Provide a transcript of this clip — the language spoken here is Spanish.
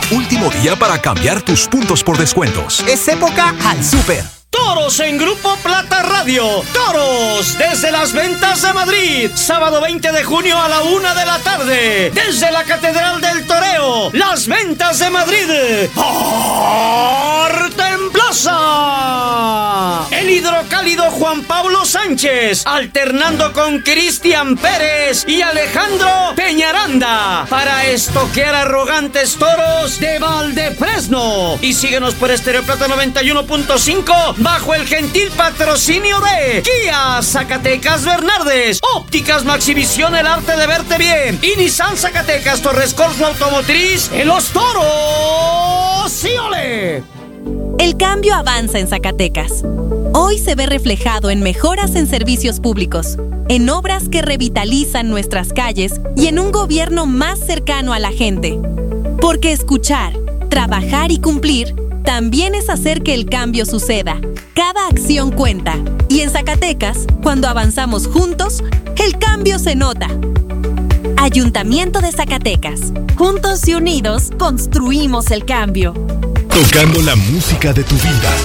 Último día para cambiar tus puntos por descuentos. Es época al súper. Toros en Grupo Plata Radio. Toros desde las Ventas de Madrid. Sábado 20 de junio a la 1 de la tarde. Desde la Catedral del Toreo. Las Ventas de Madrid. ¡Arte en Plaza! El hidrocálido Juan Pablo Sánchez. Alternando con Cristian Pérez y Alejandro Peñaranda. Para estoquear arrogantes toros de Valdefresno. Y síguenos por Estéreo Plata 91.5. Bajo el gentil patrocinio de Kia Zacatecas Bernardes, Ópticas Maxivisión, el arte de verte bien, y Nissan Zacatecas Torres Corso Automotriz, en los toros. ¡Sí, ole! El cambio avanza en Zacatecas. Hoy se ve reflejado en mejoras en servicios públicos, en obras que revitalizan nuestras calles y en un gobierno más cercano a la gente. Porque escuchar, trabajar y cumplir también es hacer que el cambio suceda. Cada acción cuenta. Y en Zacatecas, cuando avanzamos juntos, el cambio se nota. Ayuntamiento de Zacatecas. Juntos y unidos, construimos el cambio. Tocando la música de tu vida.